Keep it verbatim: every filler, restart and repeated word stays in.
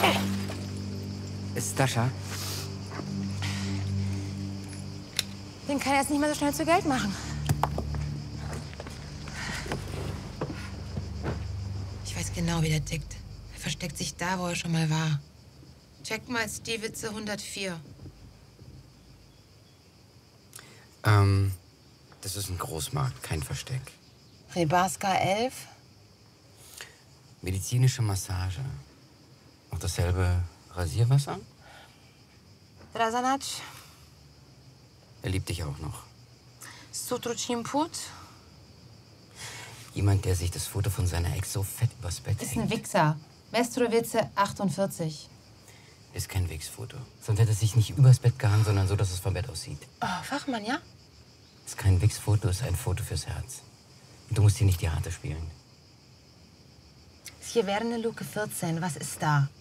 Ist Sascha? Den kann er jetzt nicht mehr so schnell zu Geld machen. Ich weiß genau, wie der tickt. Er versteckt sich da, wo er schon mal war. Check mal Stiewitze hundertvier. Ähm, das ist ein Großmarkt, kein Versteck. Rebarska elf. Medizinische Massage. Auch dasselbe Rasierwasser? Drasanac. Er liebt dich auch noch. Sutruchimput. Jemand, der sich das Foto von seiner Ex so fett übers Bett Ist hängt. ein Wichser. Mestrovice achtundvierzig. Ist kein Wichsfoto. Sonst hätte es sich nicht übers Bett gehangen, sondern so, dass es vom Bett aussieht. Oh, Fachmann, ja? Ist kein Wichsfoto, ist ein Foto fürs Herz. Und du musst hier nicht die Harte spielen. Hier wäre eine Luke vierzehn. Was ist da?